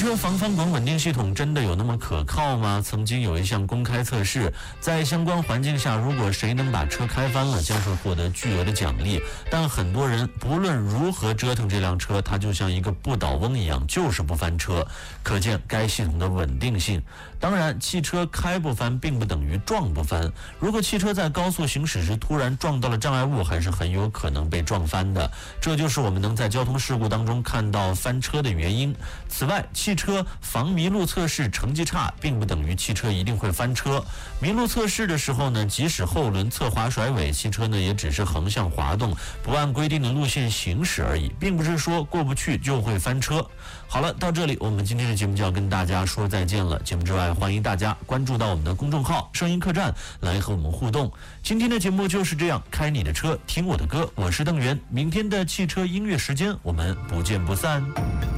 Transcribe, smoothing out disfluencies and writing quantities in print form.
车防翻滚稳定系统真的有那么可靠吗？曾经有一项公开测试，在相关环境下，如果谁能把车开翻了，将会获得巨额的奖励。但很多人不论如何折腾这辆车，它就像一个不倒翁一样，就是不翻车。可见该系统的稳定性。当然，汽车开不翻并不等于撞不翻。如果汽车在高速行驶时突然撞到了障碍物，还是很有可能被撞翻的。这就是我们能在交通事故当中看到翻车的原因。此外，汽车防迷路测试成绩差，并不等于汽车一定会翻车。迷路测试的时候呢，即使后轮侧滑甩尾，汽车呢也只是横向滑动，不按规定的路线行驶而已，并不是说过不去就会翻车。好了，到这里我们今天的节目就要跟大家说再见了。节目之外，欢迎大家关注到我们的公众号声音客栈来和我们互动。今天的节目就是这样，开你的车，听我的歌，我是邓源。明天的汽车音乐时间，我们不见不散。